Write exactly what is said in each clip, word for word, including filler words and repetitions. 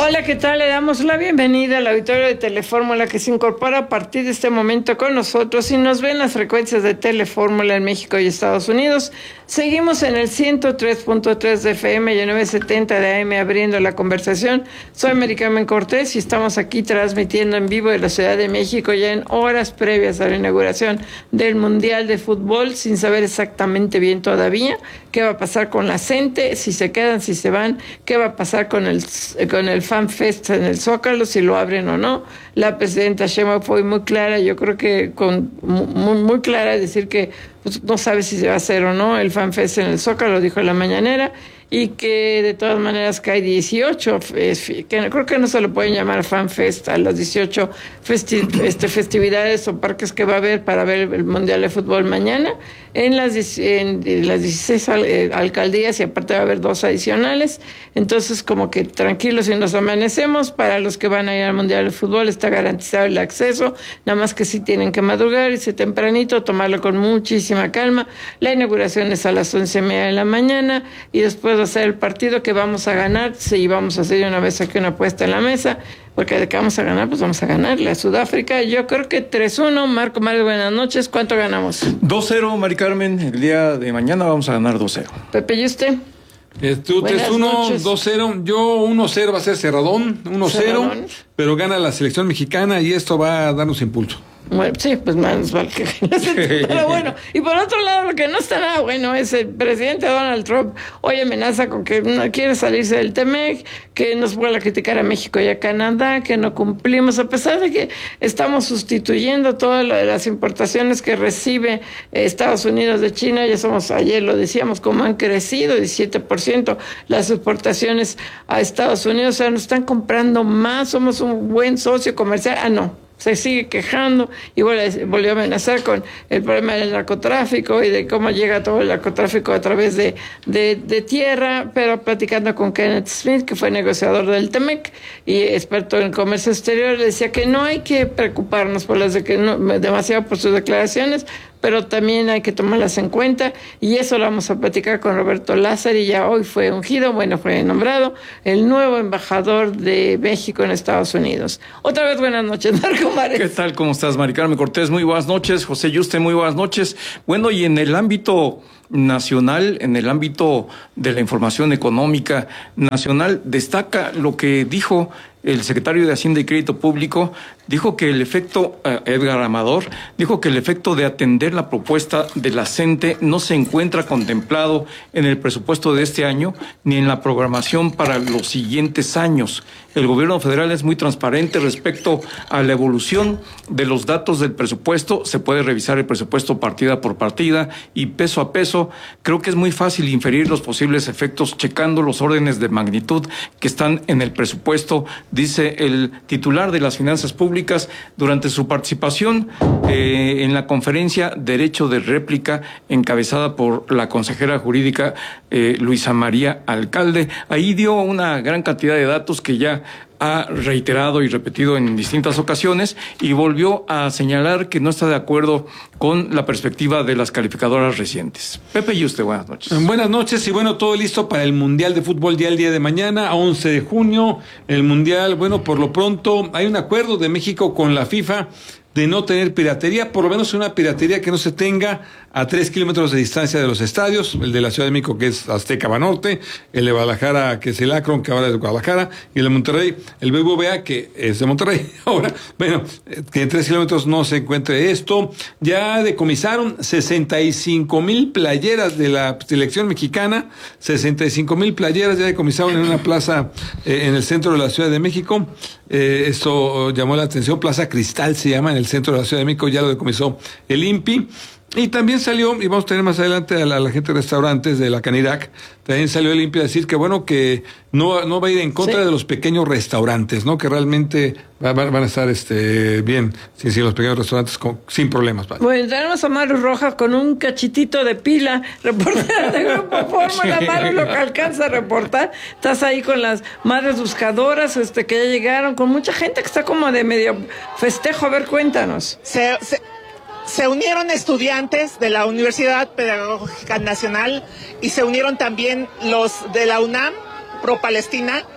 Hola, ¿qué tal? Le damos la bienvenida al auditorio de Telefórmula que se incorpora a partir de este momento con nosotros y nos ven las frecuencias de Telefórmula en México y Estados Unidos. Seguimos en el ciento tres punto tres de F M y el novecientos setenta de A M abriendo la conversación. Soy Mary Carmen Cortés y estamos aquí transmitiendo en vivo de la Ciudad de México ya en horas previas a la inauguración del Mundial de Fútbol, sin saber exactamente bien todavía qué va a pasar con la gente, si se quedan, si se van, qué va a pasar con el con el Fan Fest en el Zócalo, si lo abren o no. La presidenta Sheinbaum fue muy clara, yo creo que con muy, muy clara, decir que pues, no sabe si se va a hacer o no el Fan Fest en el Zócalo, dijo en la mañanera, y que de todas maneras que hay dieciocho, que creo que no se lo pueden llamar Fan Fest a las dieciocho festi este, festividades o parques que va a haber para ver el Mundial de Fútbol mañana, en las, en las dieciséis al, eh, alcaldías, y aparte va a haber dos adicionales. Entonces, como que tranquilos y nos amanecemos. Para los que van a ir al Mundial de Fútbol está garantizado el acceso, nada más que sí tienen que madrugar, irse tempranito, tomarlo con muchísima calma. La inauguración es a las once y media de la mañana y después va a ser el partido que vamos a ganar. Sí, vamos a hacer una vez aquí una apuesta en la mesa, porque de que vamos a ganar, pues vamos a ganarle a Sudáfrica. Yo creo que tres uno. Marco Mario, buenas noches. ¿Cuánto ganamos? dos cero, Mari Carmen. El día de mañana vamos a ganar dos cero. Pepe, ¿y usted? Eh, tú tres uno, dos cero. Yo uno cero va a ser cerradón, uno cero, pero gana la selección mexicana y esto va a darnos impulso. Bueno, sí, pues más vale que pero bueno, y por otro lado, lo que no está nada bueno es el presidente Donald Trump hoy amenaza con que no quiere salirse del T-MEC, que nos vuelve a criticar a México y a Canadá, que no cumplimos, a pesar de que estamos sustituyendo todas las importaciones que recibe Estados Unidos de China. Ya somos, ayer lo decíamos, como han crecido diecisiete por ciento las exportaciones a Estados Unidos, o sea, nos están comprando más, somos un buen socio comercial. Ah, no. Se sigue quejando y volvió a amenazar con el problema del narcotráfico y de cómo llega todo el narcotráfico a través de, de, de tierra, pero platicando con Kenneth Smith, que fue negociador del T-MEC y experto en comercio exterior, le decía que no hay que preocuparnos por las de que no, demasiado por sus declaraciones, pero también hay que tomarlas en cuenta, y eso lo vamos a platicar con Roberto Lázaro, y ya hoy fue ungido, bueno, fue nombrado el nuevo embajador de México en Estados Unidos. Otra vez buenas noches, Marco Mares. ¿Qué tal? ¿Cómo estás, Mari Carmen Cortés? Muy buenas noches. José Yuste, muy buenas noches. Bueno, y en el ámbito nacional, en el ámbito de la información económica nacional, destaca lo que dijo el secretario de Hacienda y Crédito Público. Dijo que el efecto, eh, Edgar Amador, dijo que el efecto de atender la propuesta de la CENTE no se encuentra contemplado en el presupuesto de este año ni en la programación para los siguientes años. El gobierno federal es muy transparente respecto a la evolución de los datos del presupuesto. Se puede revisar el presupuesto partida por partida y peso a peso. Creo que es muy fácil inferir los posibles efectos checando los órdenes de magnitud que están en el presupuesto, dice el titular de las Finanzas Públicas durante su participación eh, en la conferencia Derecho de Réplica encabezada por la consejera jurídica eh, Luisa María Alcalde. Ahí dio una gran cantidad de datos que ya ha reiterado y repetido en distintas ocasiones, y volvió a señalar que no está de acuerdo con la perspectiva de las calificadoras recientes. Pepe y usted, buenas noches. Buenas noches, y bueno, todo listo para el Mundial de Fútbol ya el día de mañana, once de junio, el Mundial. Bueno, por lo pronto hay un acuerdo de México con la FIFA de no tener piratería, por lo menos una piratería que no se tenga a tres kilómetros de distancia de los estadios, el de la Ciudad de México, que es Azteca Banorte, el de Guadalajara, que es el Akron, que ahora es de Guadalajara, y el de Monterrey, el B B V A, que es de Monterrey. Ahora, bueno, que en tres kilómetros no se encuentre esto. Ya decomisaron sesenta y cinco mil playeras de la selección mexicana, sesenta y cinco mil playeras ya decomisaron en una plaza eh, en el centro de la Ciudad de México. Eh, esto llamó la atención, Plaza Cristal se llama, en el centro de la Ciudad de México, ya lo decomisó el I N P I. Y también salió, y vamos a tener más adelante a la, a la gente de restaurantes de la Canirac, también salió el I N P I a decir que bueno, que no, no va a ir en contra sí. de los pequeños restaurantes, ¿no? Que realmente va, va, van a estar este bien, sí, sí, los pequeños restaurantes con, sin problemas. ¿Vale? Bueno, tenemos a Maru Rojas con un cachitito de pila, reportera de Grupo Fórmula. Sí. Maru, lo que alcanza a reportar, estás ahí con las madres buscadoras este que ya llegaron, con mucha gente que está como de medio festejo. A ver, cuéntanos. Se... se... Se unieron estudiantes de la Universidad Pedagógica Nacional y se unieron también los de la UNAM, pro Palestina,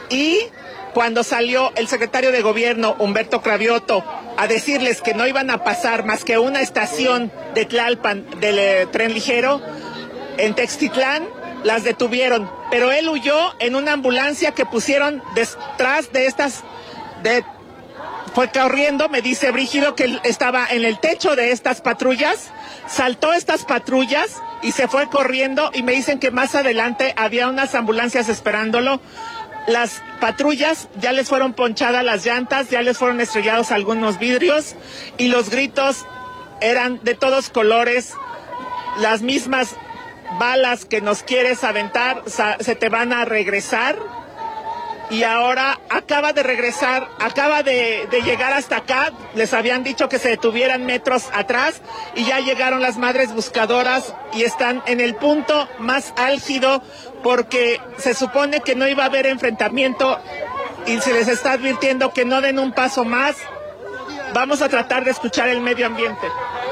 y cuando salió el secretario de gobierno, Humberto Cravioto, a decirles que no iban a pasar más que una estación de Tlalpan del eh, tren ligero, en Textitlán las detuvieron, pero él huyó en una ambulancia que pusieron detrás de estas, de, fue corriendo, me dice Brígido que él estaba en el techo de estas patrullas, saltó estas patrullas y se fue corriendo, y me dicen que más adelante había unas ambulancias esperándolo. Las patrullas ya les fueron ponchadas las llantas, ya les fueron estrellados algunos vidrios, y los gritos eran de todos colores, las mismas balas que nos quieres aventar, se te van a regresar. Y ahora acaba de regresar, acaba de, de llegar hasta acá, les habían dicho que se detuvieran metros atrás, y ya llegaron las madres buscadoras y están en el punto más álgido, porque se supone que no iba a haber enfrentamiento y se les está advirtiendo que no den un paso más. Vamos a tratar de escuchar el medio ambiente.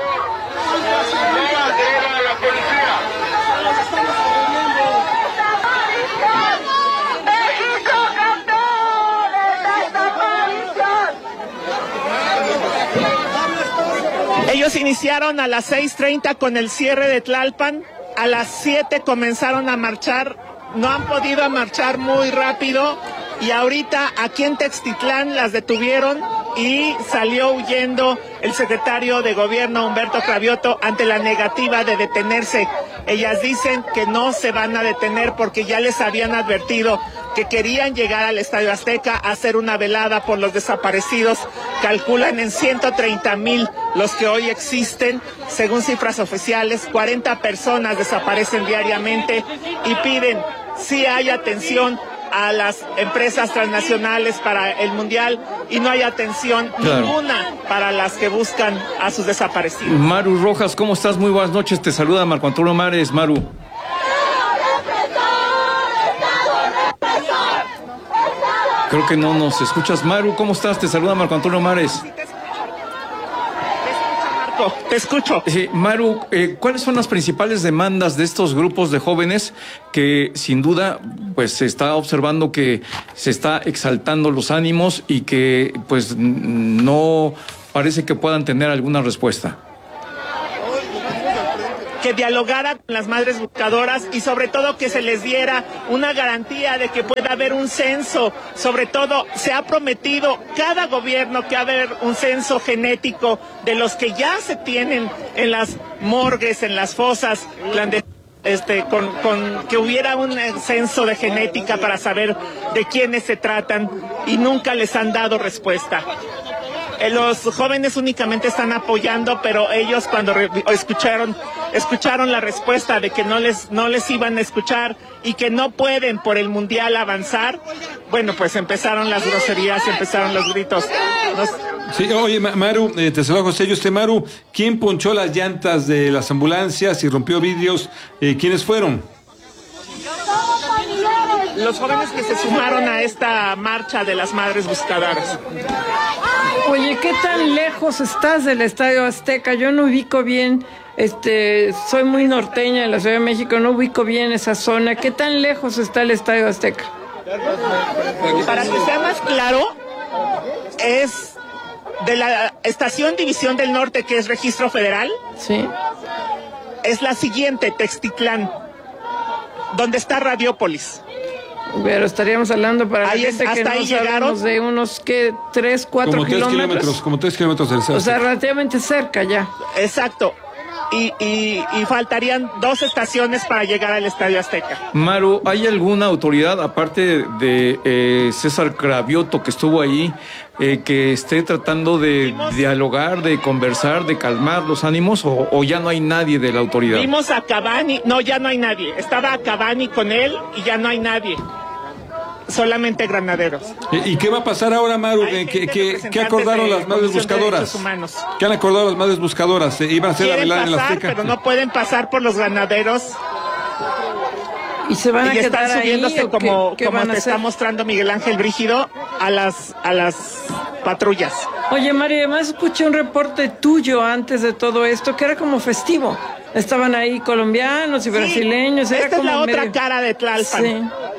Ellos iniciaron a las seis treinta con el cierre de Tlalpan, a las siete comenzaron a marchar, no han podido marchar muy rápido, y ahorita aquí en Textitlán las detuvieron y salió huyendo el secretario de gobierno Humberto Cravioto ante la negativa de detenerse. Ellas dicen que no se van a detener porque ya les habían advertido que querían llegar al Estadio Azteca a hacer una velada por los desaparecidos. Calculan en ciento treinta mil los que hoy existen, según cifras oficiales. cuarenta personas desaparecen diariamente y piden si hay atención a las empresas transnacionales para el Mundial, y no hay atención claro. ninguna para las que buscan a sus desaparecidos. Maru Rojas, ¿cómo estás? Muy buenas noches, te saluda Marco Antonio Mares. Maru. Creo que no nos escuchas. Maru, ¿cómo estás? Te saluda Marco Antonio Mares. Te escucho. Sí, Maru, eh, ¿cuáles son las principales demandas de estos grupos de jóvenes que sin duda pues se está observando que se está exaltando los ánimos y que pues no parece que puedan tener alguna respuesta? Que dialogara con las madres buscadoras y sobre todo que se les diera una garantía de que pueda haber un censo. Sobre todo se ha prometido cada gobierno que va a haber un censo genético de los que ya se tienen en las morgues, en las fosas clandestinas. Este, con, con que hubiera un censo de genética para saber de quiénes se tratan, y nunca les han dado respuesta. Los jóvenes únicamente están apoyando, pero ellos cuando re- escucharon escucharon la respuesta de que no les no les iban a escuchar y que no pueden por el Mundial avanzar, bueno, pues empezaron las groserías, empezaron los gritos. Nos... Sí, oye, Maru, eh, te saludo José Yuste. Maru, ¿quién ponchó las llantas de las ambulancias y rompió vidrios? Eh, ¿Quiénes fueron? Los jóvenes que se sumaron a esta marcha de las madres buscadoras. Oye, ¿qué tan lejos estás del Estadio Azteca? Yo no ubico bien, este, soy muy norteña en la Ciudad de México, no ubico bien esa zona. ¿Qué tan lejos está el Estadio Azteca? Para que sea más claro, es de la estación División del Norte, que es Registro Federal. Sí. Es la siguiente, Textitlán, donde está Radiópolis. Pero estaríamos hablando para ahí la es, gente hasta que ahí no llegaron sabemos de unos, ¿qué? Tres, cuatro como kilómetros. Tres kilómetros. Como tres kilómetros del O sea, relativamente cerca ya. Exacto. Y, y, y faltarían dos estaciones para llegar al Estadio Azteca. Maru, ¿hay alguna autoridad, aparte de eh, César Cravioto, que estuvo ahí, eh, que esté tratando de Vimos, dialogar, de conversar, de calmar los ánimos, o, o ya no hay nadie de la autoridad? Vimos a Cavani, no, ya no hay nadie. Estaba Cavani con él y ya no hay nadie. Solamente granaderos. ¿Y qué va a pasar ahora, Maru? ¿Qué, qué, ¿Qué acordaron las madres buscadoras? ¿Qué han acordado las madres buscadoras? ¿Iban a hacer la velada en la Azteca? Pero no pueden pasar por los granaderos. ¿Y se van a y quedar están subiéndose ahí, como, qué, qué como van a te hacer? Está mostrando Miguel Ángel Brígido a las, a las patrullas. Oye, Mario, además escuché un reporte tuyo antes de todo esto que era como festivo. Estaban ahí colombianos y brasileños. Sí, era esta como es la medio... otra cara de Tlalpan. Sí.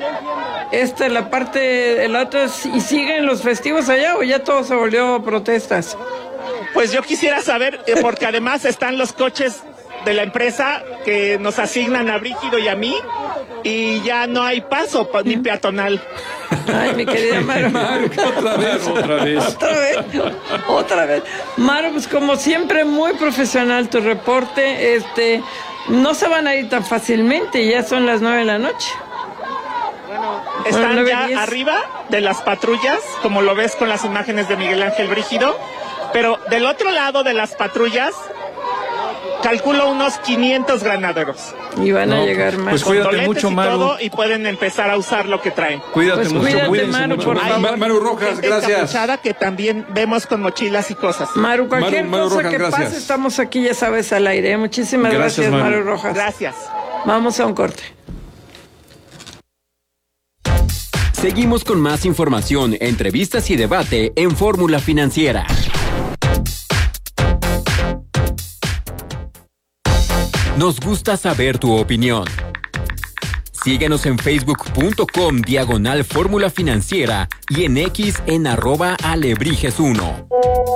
Esta es la parte, el otro es, ¿y siguen los festivos allá o ya todo se volvió protestas? Pues yo quisiera saber, eh, porque además están los coches de la empresa que nos asignan a Brígido y a mí, y ya no hay paso pa- ni peatonal. Ay, mi querida Maru. Maru, otra vez. Otra vez. Otra vez, otra vez. Maru, pues como siempre, muy profesional tu reporte. Este, no se van a ir tan fácilmente, ya son las nueve de la noche. Están Bueno, nueve, ya diez. arriba de las patrullas, como lo ves con las imágenes de Miguel Ángel Brígido, pero del otro lado de las patrullas, calculo unos quinientos granaderos. Y van a No, llegar más. pues Con cuídate doletes mucho, y Maru. todo, y pueden empezar a usar lo que traen. Cuídate Pues mucho, cuídate, cuídense Maru, mucho. por Hay favor. Maru Rojas, gente gracias. encapuchada que también vemos con mochilas y cosas. Maru, cualquier Maru- Maru cosa Rojas, que gracias. pase, estamos aquí, ya sabes, al aire. Muchísimas gracias, Gracias, Maru. Maru. Rojas. Gracias. Vamos a un corte. Seguimos con más información, entrevistas y debate en Fórmula Financiera. Nos gusta saber tu opinión. Síguenos en facebook.com diagonal Fórmula Financiera y en X en arroba alebrijes uno.